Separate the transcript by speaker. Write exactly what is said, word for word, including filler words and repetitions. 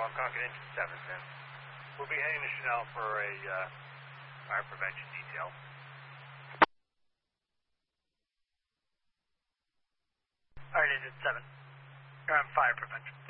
Speaker 1: Concord Engine seven, then. We'll be heading to Chanel for a uh, fire prevention detail.
Speaker 2: Alright, Engine seven. You're on fire prevention.